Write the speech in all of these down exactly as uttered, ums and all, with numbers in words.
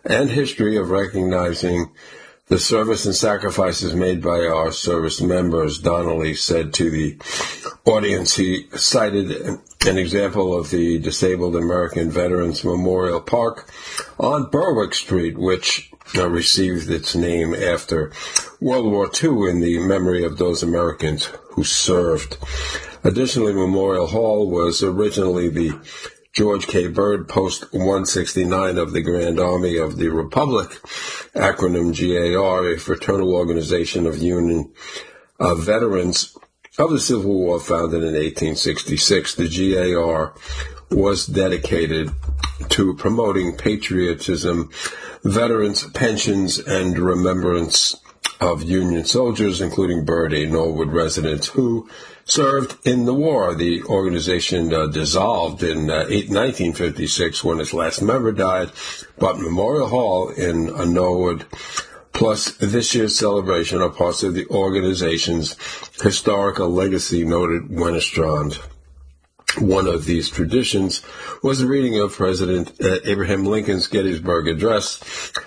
and history of recognizing the service and sacrifices made by our service members, Donnelly said to the audience. He cited an example of the Disabled American Veterans Memorial Park on Berwick Street, which uh, received its name after World War Two in the memory of those Americans who served. Additionally, Memorial Hall was originally the George K. Byrd Post one sixty-nine of the Grand Army of the Republic, acronym G A R, a fraternal organization of Union uh, veterans of the Civil War founded in eighteen sixty-six. The G A R was dedicated to promoting patriotism, veterans' pensions, and remembrance of Union soldiers, including Byrd, a Norwood resident who served in the war. The organization uh, dissolved in uh, nineteen fifty-six when its last member died, but Memorial Hall in uh, Norwood, plus this year's celebration, are parts of the organization's historical legacy, noted Wennerstrand. One of these traditions was the reading of President uh, Abraham Lincoln's Gettysburg Address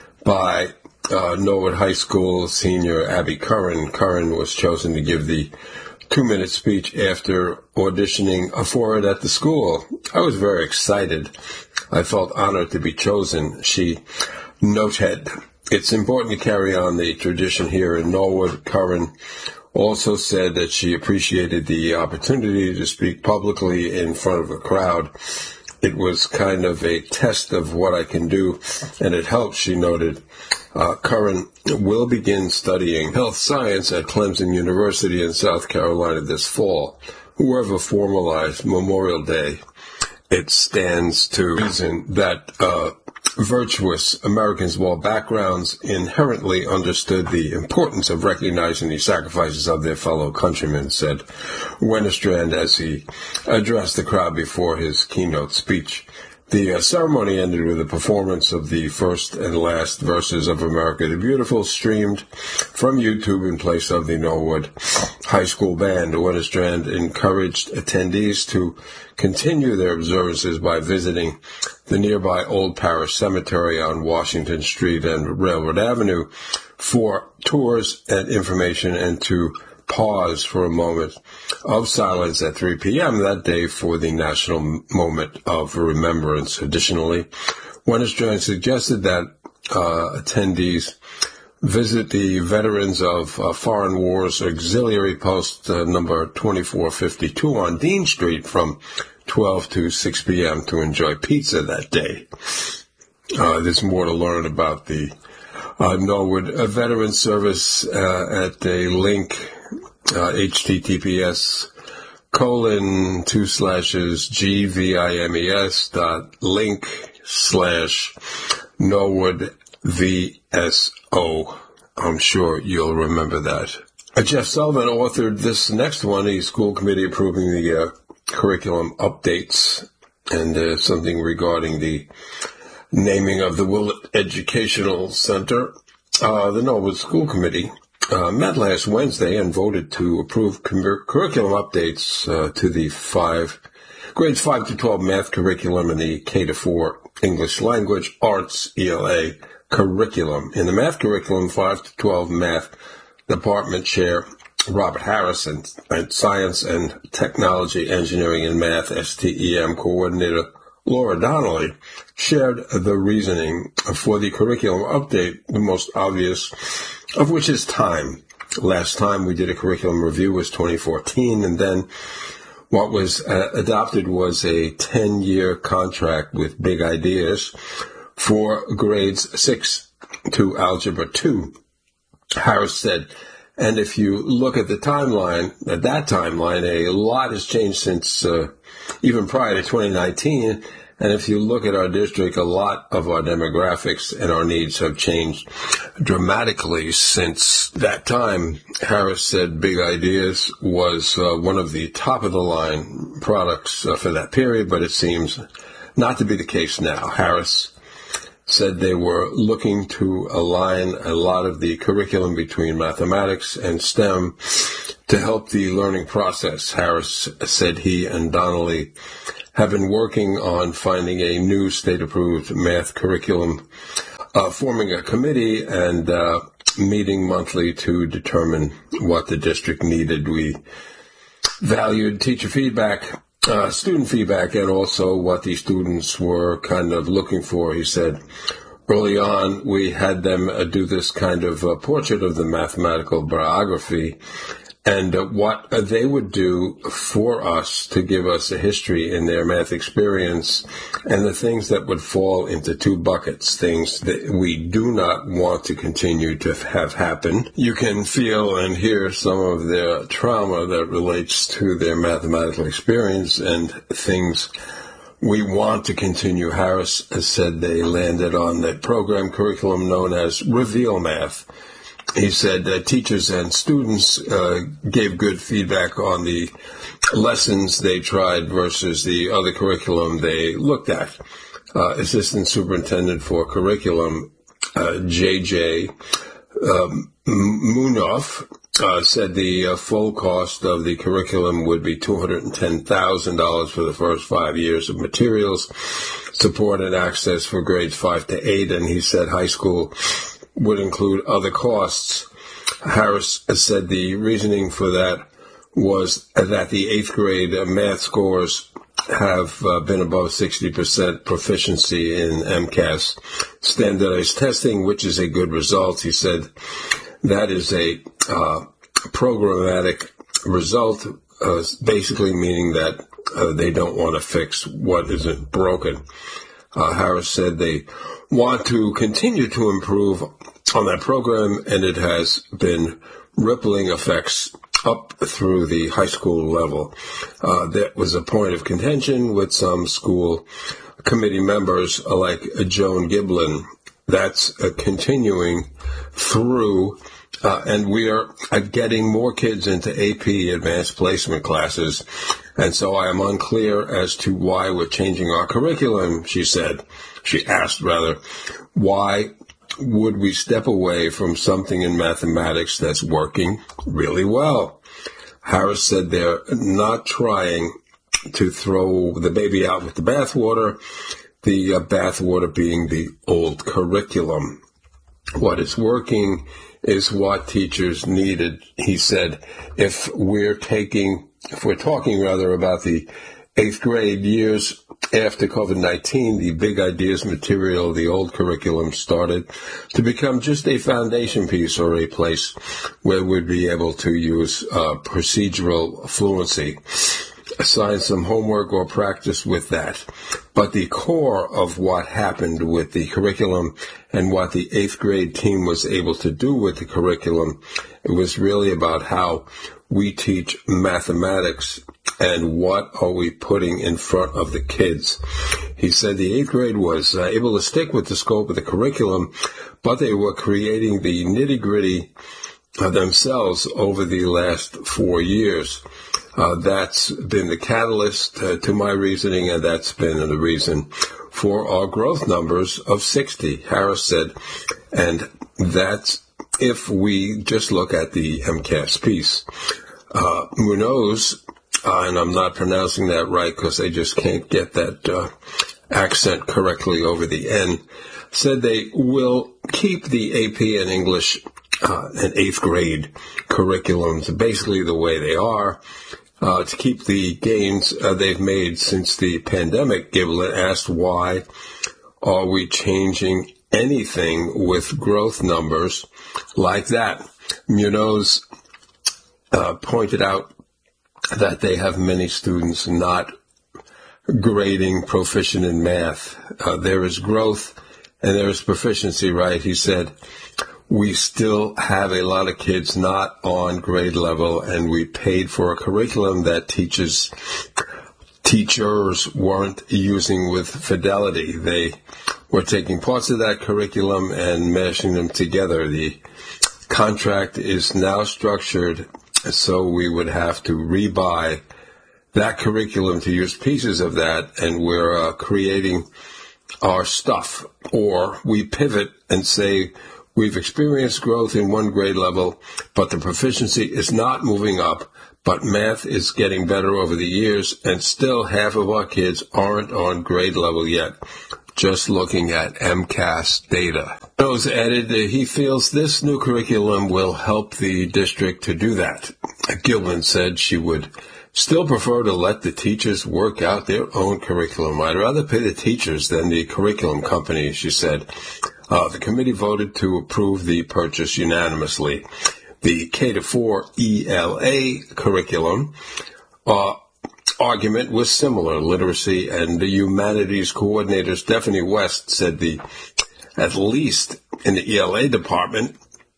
by uh, Norwood High School senior Abby Curran. Curran was chosen to give the two-minute speech after auditioning for it at the school. I was very excited. I felt honored to be chosen, she noted. It's important to carry on the tradition here in Norwood. Curran also said that she appreciated the opportunity to speak publicly in front of a crowd. It was kind of a test of what I can do, and it helped, she noted. Uh, Curran will begin studying health science at Clemson University in South Carolina this fall. Whoever formalized Memorial Day, it stands to reason that uh, virtuous Americans of all backgrounds inherently understood the importance of recognizing the sacrifices of their fellow countrymen, said Wennerstrand as he addressed the crowd before his keynote speech. The uh, ceremony ended with a performance of the first and last verses of America the Beautiful, streamed from YouTube in place of the Norwood High School Band. Wennerstrand encouraged attendees to continue their observances by visiting the nearby Old Parish Cemetery on Washington Street and Railroad Avenue for tours and information, and to pause for a moment of silence at three p.m. that day for the national moment of remembrance. Additionally, Wennerstrand suggested that uh, attendees visit the Veterans of uh, Foreign Wars Auxiliary Post uh, number twenty-four fifty-two on Dean Street from twelve to six p.m. to enjoy pizza that day. Uh, there's more to learn about the uh, Norwood Veterans Service uh, at a link, Uh, https colon two slashes gvimes dot link slash Norwood VSO. I'm sure you'll remember that. Uh, Jeff Sullivan authored this next one, the school committee approving the uh, curriculum updates, and uh, something regarding the naming of the Willett Educational Center. Uh, the Norwood School Committee Uh, met last Wednesday and voted to approve cur- curriculum updates uh, to the five grades five to twelve math curriculum and the K to four English Language Arts E L A curriculum. In the math curriculum, five to twelve math department chair Robert Harris and, and science and technology engineering and math S T E M coordinator Laura Donnelly shared the reasoning for the curriculum update, the most obvious of which is time. Last time we did a curriculum review was twenty fourteen, and then what was uh, adopted was a ten-year contract with big ideas for grades six to Algebra two. Harris said, and if you look at the timeline, at that timeline, a lot has changed since uh, even prior to twenty nineteen. And if you look at our district, a lot of our demographics and our needs have changed dramatically since that time. Harris said Big Ideas was uh, one of the top-of-the-line products uh, for that period, but it seems not to be the case now. Harris said they were looking to align a lot of the curriculum between mathematics and STEM to help the learning process. Harris said he and Donnelly have been working on finding a new state-approved math curriculum uh, forming a committee and uh, meeting monthly to determine what the district needed. We valued teacher feedback, uh, student feedback, and also what the students were kind of looking for. He said, early on, we had them uh, do this kind of uh, portrait of the mathematical biography and uh, what uh, they would do for us to give us a history in their math experience and the things that would fall into two buckets, things that we do not want to continue to have happen. You can feel and hear some of their trauma that relates to their mathematical experience and things we want to continue. Harris has said they landed on the program curriculum known as Reveal Math. He said uh, teachers and students uh, gave good feedback on the lessons they tried versus the other curriculum they looked at. Uh, Assistant Superintendent for Curriculum, uh, J J um, Munoz, uh, said the uh, full cost of the curriculum would be two hundred ten thousand dollars for the first five years of materials, support and access for grades five to eight, and he said high school would include other costs. Harris said the reasoning for that was that the eighth grade math scores have uh, been above sixty percent proficiency in MCAS standardized testing, which is a good result. He said that is a uh, programmatic result, uh, basically meaning that uh, they don't want to fix what isn't broken. Uh, Harris said they want to continue to improve on that program, and it has been rippling effects up through the high school level. Uh, that was a point of contention with some school committee members like Joan Giblin. That's uh, continuing through, uh, and we are uh, getting more kids into A P, advanced placement classes, and so I am unclear as to why we're changing our curriculum, she said. She asked, rather, why would we step away from something in mathematics that's working really well? Harris said they're not trying to throw the baby out with the bathwater, the uh, bathwater being the old curriculum. What is working is what teachers needed. He said, if we're taking, if we're talking rather about the eighth grade years after COVID nineteen, the big ideas material, the old curriculum started to become just a foundation piece or a place where we'd be able to use uh, procedural fluency, assign some homework or practice with that. But the core of what happened with the curriculum and what the eighth grade team was able to do with the curriculum, it was really about how we teach mathematics and what are we putting in front of the kids. He said the eighth grade was uh, able to stick with the scope of the curriculum, but they were creating the nitty-gritty uh, themselves over the last four years. Uh, that's been the catalyst uh, to my reasoning, and that's been the reason for our growth numbers of sixty, Harris said. And that's if we just look at the MCAS piece. Uh, Munoz, uh, and I'm not pronouncing that right because I just can't get that uh, accent correctly over the N, said they will keep the A P and English uh, and eighth grade curriculums basically the way they are, uh, to keep the gains uh, they've made since the pandemic. Giblin asked, why are we changing anything with growth numbers like that? Munoz uh, pointed out that they have many students not grading proficient in math. Uh, there is growth and there is proficiency, right? He said, we still have a lot of kids not on grade level, and we paid for a curriculum that teaches teachers weren't using with fidelity. They were taking parts of that curriculum and mashing them together. The contract is now structured so we would have to rebuy that curriculum to use pieces of that, and we're uh, creating our stuff. Or we pivot and say, we've experienced growth in one grade level, but the proficiency is not moving up, but math is getting better over the years, and still half of our kids aren't on grade level yet. just looking at MCAS data. Rose added that he feels this new curriculum will help the district to do that. Gilman said she would still prefer to let the teachers work out their own curriculum. I'd rather pay the teachers than the curriculum company, she said. Uh, the committee voted to approve the purchase unanimously. The K to four E L A curriculum uh, argument was similar. Literacy and the humanities coordinator Stephanie West said the at least in the E L A department,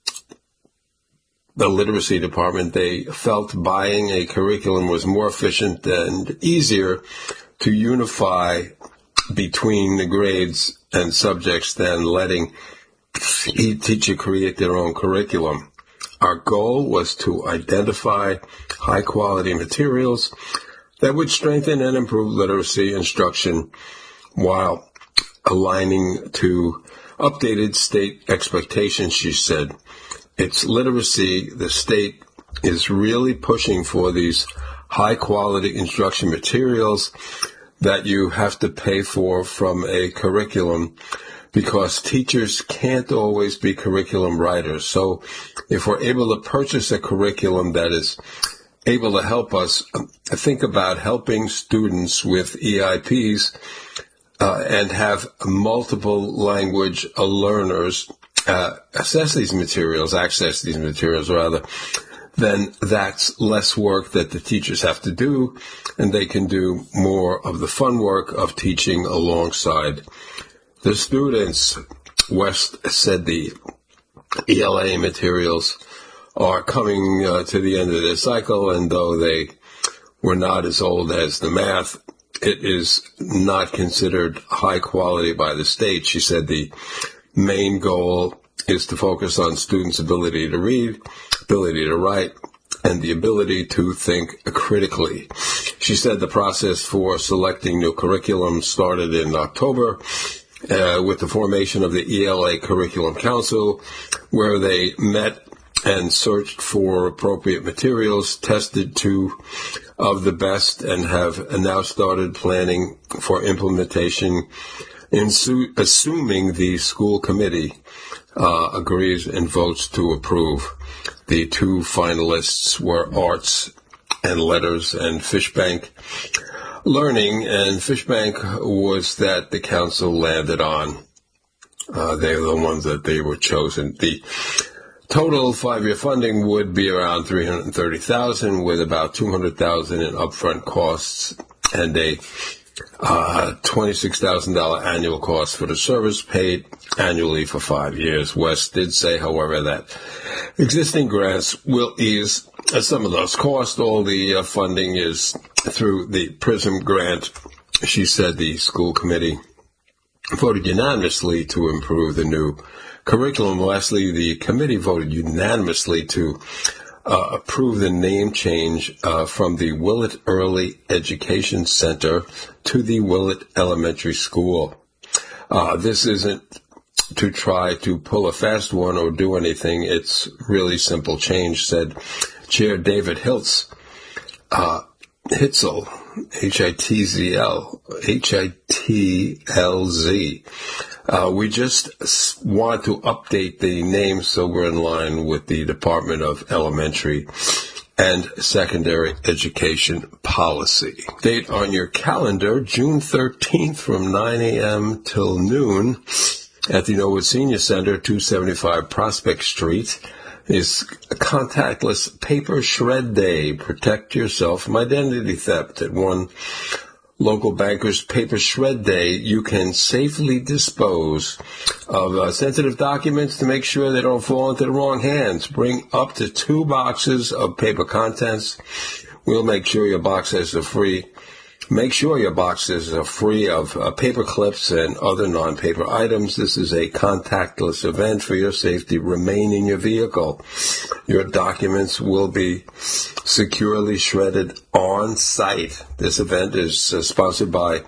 the literacy department, they felt buying a curriculum was more efficient and easier to unify between the grades and subjects than letting each teacher create their own curriculum. Our goal was to identify high-quality materials that would strengthen and improve literacy instruction while aligning to updated state expectations, she said. It's literacy. The state is really pushing for these high-quality instruction materials that you have to pay for from a curriculum because teachers can't always be curriculum writers. So if we're able to purchase a curriculum that is able to help us think about helping students with E I Ps uh, and have multiple language learners uh, assess these materials, access these materials rather, then that's less work that the teachers have to do, and they can do more of the fun work of teaching alongside the students. West said the E L A materials are coming uh, to the end of their cycle, and though they were not as old as the math, it is not considered high quality by the state. She said the main goal is to focus on students' ability to read, ability to write, and the ability to think critically. She said the process for selecting new curriculum started in October uh, with the formation of the E L A Curriculum Council, where they met and searched for appropriate materials, tested two of the best, and have now started planning for implementation, insu- assuming the school committee uh, agrees and votes to approve. The two finalists were Arts and Letters and Fishbank Learning, and Fishbank was that the council landed on. Uh, they were the ones that they were chosen. The total five-year funding would be around three hundred thirty thousand dollars, with about two hundred thousand dollars in upfront costs and a uh, twenty-six thousand dollars annual cost for the service paid annually for five years. West did say, however, that existing grants will ease some of those costs. All the uh, funding is through the PRISM grant. She said the school committee voted unanimously to improve the new curriculum. Lastly, the committee voted unanimously to uh, approve the name change uh, from the Willett Early Education Center to the Willett Elementary School. Uh, this isn't to try to pull a fast one or do anything. It's really simple change, said Chair David Hiltz, uh, Hitzel, H I T Z L, H I T L Z. Uh, we just want to update the name so we're in line with the Department of Elementary and Secondary Education Policy. Date on your calendar, June thirteenth from nine a.m. till noon at the Norwood Senior Center, two seventy-five Prospect Street, is contactless paper shred day. Protect yourself from identity theft. At one local banker's paper shred day, you can safely dispose of uh, sensitive documents to make sure they don't fall into the wrong hands. Bring up to two boxes of paper contents. We'll make sure your boxes are free. Make sure your boxes are free of uh, paper clips and other non-paper items. This is a contactless event. For your safety, remain in your vehicle. Your documents will be securely shredded on site. This event is uh, sponsored by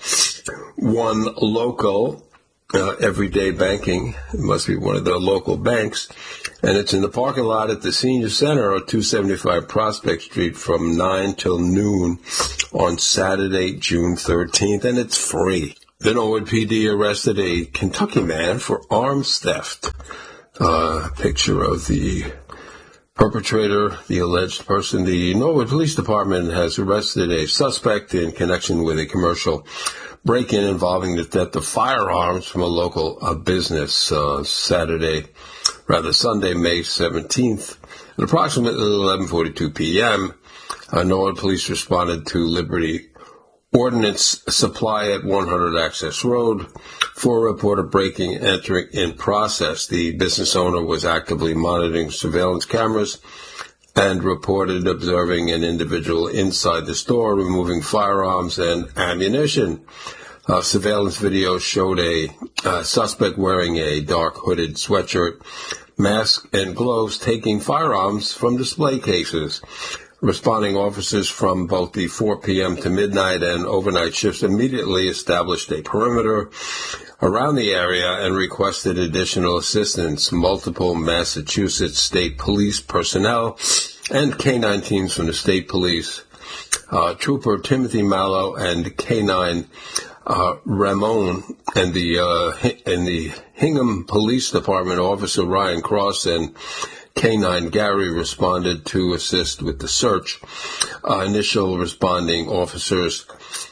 One Local, uh, Everyday Banking. It must be one of the local banks. And it's in the parking lot at the Senior Center at two seventy-five Prospect Street from nine till noon on Saturday, June thirteenth, and it's free. The Norwood P D arrested a Kentucky man for arms theft. Uh, picture of the perpetrator, the alleged person. The Norwood Police Department has arrested a suspect in connection with a commercial break-in involving the theft of firearms from a local uh, business uh, Saturday, rather Sunday, May seventeenth. At approximately eleven forty-two p.m., uh, Norwood Police responded to Liberty Ordnance Supply at one hundred Access Road for a report of breaking and entering in process. The business owner was actively monitoring surveillance cameras and reported observing an individual inside the store removing firearms and ammunition. Uh, surveillance video showed a uh, suspect wearing a dark hooded sweatshirt, mask, and gloves taking firearms from display cases. Responding officers from both the four p.m. to midnight and overnight shifts immediately established a perimeter around the area and requested additional assistance. Multiple Massachusetts State Police personnel and K nine teams from the State Police, uh, Trooper Timothy Mallow and K nine uh, Ramon, and the uh, and the Hingham Police Department officer Ryan Cross and K nine Gary responded to assist with the search. Uh, initial responding officers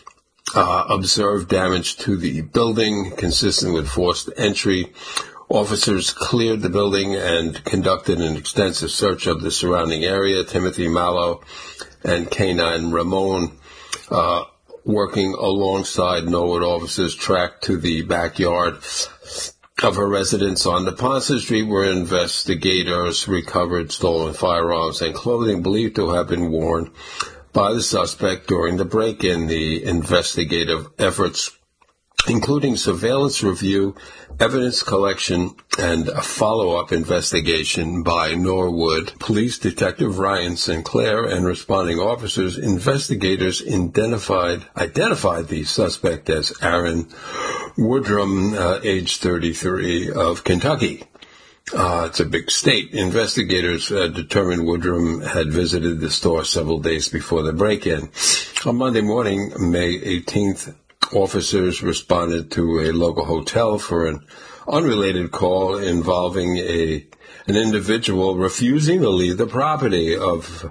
uh, observed damage to the building consistent with forced entry. Officers cleared the building and conducted an extensive search of the surrounding area. Timothy Mallow and K nine Ramon, uh, working alongside Norwood officers, tracked to the backyard of her residence on Neponset Street, where investigators recovered stolen firearms and clothing believed to have been worn by the suspect during the break-in. The investigative efforts, including surveillance review, evidence collection, and a follow-up investigation by Norwood Police Detective Ryan Sinclair and responding officers, investigators identified identified the suspect as Aaron Woodrum, uh, age thirty-three, of Kentucky. Uh, it's a big state. Investigators uh, determined Woodrum had visited the store several days before the break-in. On Monday morning, May eighteenth, officers responded to a local hotel for an unrelated call involving a an individual refusing to leave the property. Of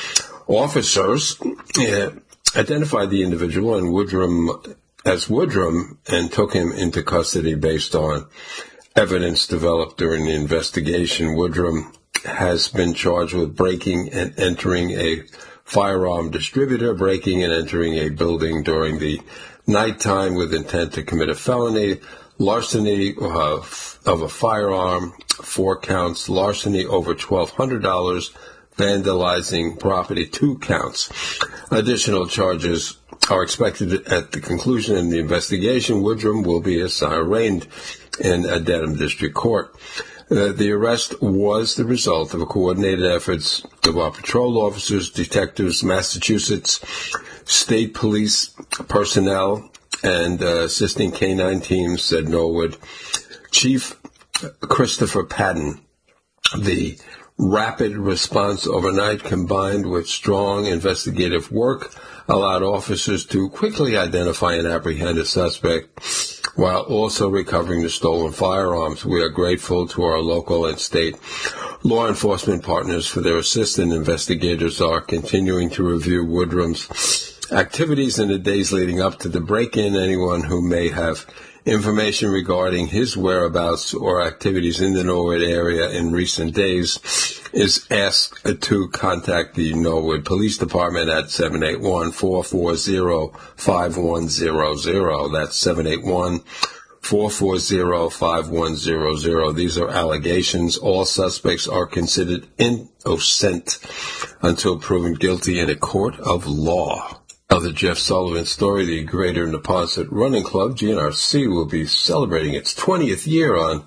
officers uh, identified the individual and Woodrum as Woodrum and took him into custody based on evidence developed during the investigation. Woodrum has been charged with breaking and entering a firearm distributor, breaking and entering a building during the nighttime with intent to commit a felony, larceny uh, of a firearm, four counts, larceny over twelve hundred dollars, vandalizing property, two counts. Additional charges are expected at the conclusion of the investigation. Woodrum will be arraigned in Dedham District Court. Uh, the arrest was the result of a coordinated efforts of our patrol officers, detectives, Massachusetts State Police personnel, and uh, assisting K nine teams, said Norwood Chief Christopher Padden. The rapid response overnight, combined with strong investigative work, allowed officers to quickly identify and apprehend a suspect while also recovering the stolen firearms. We are grateful to our local and state law enforcement partners for their assistance. Investigators are continuing to review Woodrum's activities in the days leading up to the break-in. Anyone who may have information regarding his whereabouts or activities in the Norwood area in recent days is asked to contact the Norwood Police Department at seven eight one, four four zero, five one zero zero. That's seven eight one, four four zero, five one zero zero. These are allegations. All suspects are considered innocent until proven guilty in a court of law. Now, the Jeff Sullivan story, the Greater Neponset Running Club, G N R C, will be celebrating its twentieth year on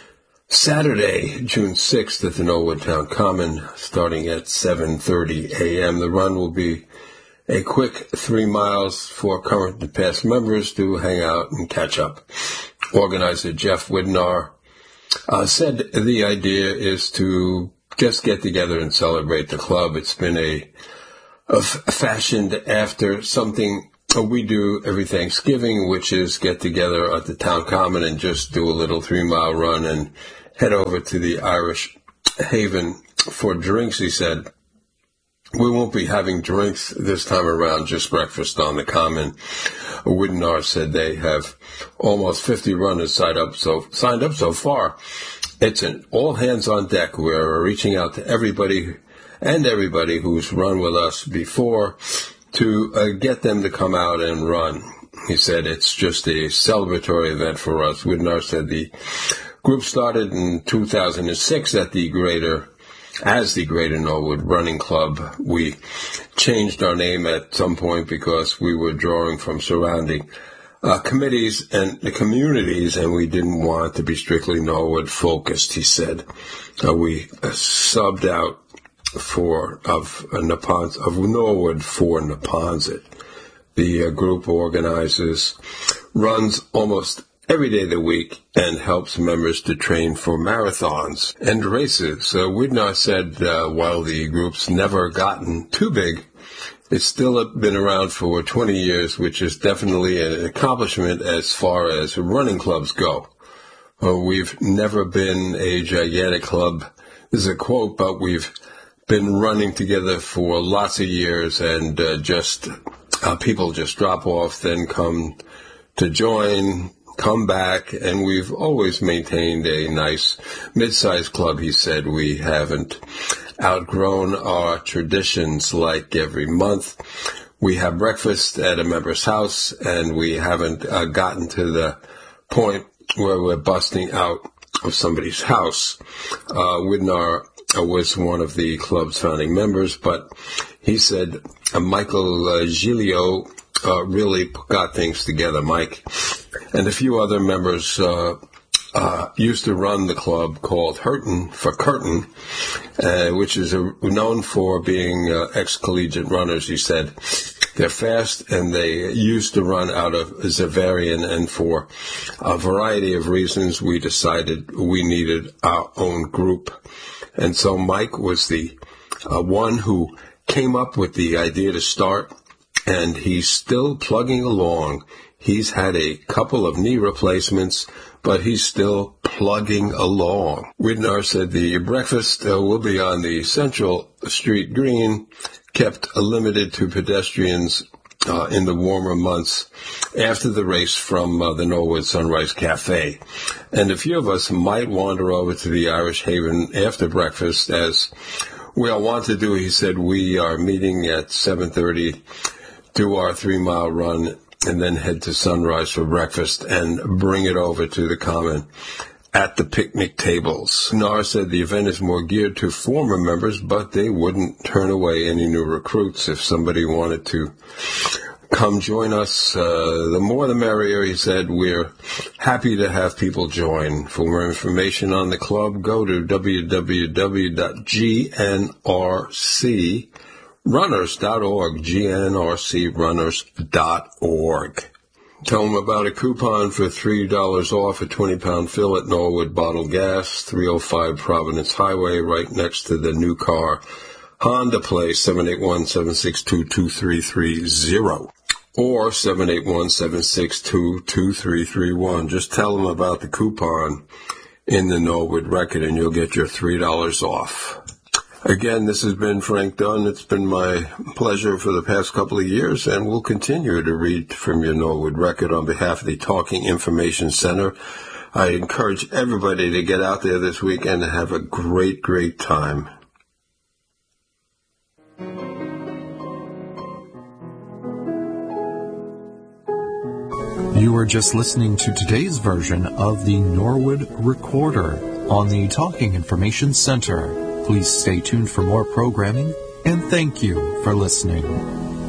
Saturday, June sixth, at the Norwood Town Common, starting at seven thirty a.m. The run will be a quick three miles for current and past members to hang out and catch up. Organizer Jeff Widnar uh, said the idea is to just get together and celebrate the club. It's been a of fashioned after something we do every Thanksgiving, which is get together at the town common and just do a little three-mile run and head over to the Irish Haven for drinks, he said. We won't be having drinks this time around, just breakfast on the common. Widnar said they have almost fifty runners signed up so signed up so far. It's an all hands on deck. We're reaching out to everybody and everybody who's run with us before to uh, get them to come out and run. He said it's just a celebratory event for us. Widnar said the group started in two thousand six at the Greater as the Greater Norwood Running Club. We changed our name at some point because we were drawing from surrounding uh, committees and the communities, and we didn't want to be strictly Norwood focused, he said. Uh, we uh, subbed out for of uh, Nepons, of Norwood for Neponsit. The uh, group organizes runs almost every day of the week and helps members to train for marathons and races. So Widnar said uh, while the group's never gotten too big, it's still been around for twenty years, which is definitely an accomplishment as far as running clubs go. Uh, we've never been a gigantic club. This is a quote, but we've been running together for lots of years, and uh, just uh, people just drop off, then come to join, come back, and we've always maintained a nice mid-sized club, he said. We haven't outgrown our traditions, like every month we have breakfast at a member's house, and we haven't uh, gotten to the point where we're busting out of somebody's house. Uh, Widnar uh, was one of the club's founding members, but he said uh, Michael uh, Giglio uh, really got things together. Mike and a few other members uh, uh, used to run the club called Hurtin for Curtin, uh, which is a, known for being uh, ex-collegiate runners, he said. They're fast, and they used to run out of Zavarian, and for a variety of reasons, we decided we needed our own group. And so Mike was the uh, one who came up with the idea to start, and he's still plugging along. He's had a couple of knee replacements, but he's still plugging along. Widnar said the breakfast uh, will be on the Central Street Green, kept limited to pedestrians uh, in the warmer months after the race from uh, the Norwood Sunrise Cafe. And a few of us might wander over to the Irish Haven after breakfast, as we all want to do. He said we are meeting at seven thirty, do our three-mile run, and then head to Sunrise for breakfast and bring it over to the common at the picnic tables. Nar said the event is more geared to former members, but they wouldn't turn away any new recruits if somebody wanted to come join us. Uh, the more the merrier, he said. We're happy to have people join. For more information on the club, go to w w w dot g n r c runners dot org, g n r c runners dot org. Tell them about a coupon for three dollars off a twenty-pound fill at Norwood Bottled Gas, three oh five Providence Highway, right next to the new car Honda place, seven eight one, seven six two, two three three zero or seven eight one, seven six two, two three three one. Just tell them about the coupon in the Norwood Record, and you'll get your three dollars off. Again, this has been Frank Dunn. It's been my pleasure for the past couple of years, and we'll continue to read from your Norwood Record on behalf of the Talking Information Center. I encourage everybody to get out there this weekend and have a great, great time. You are just listening to today's version of the Norwood Recorder on the Talking Information Center. Please stay tuned for more programming, and thank you for listening.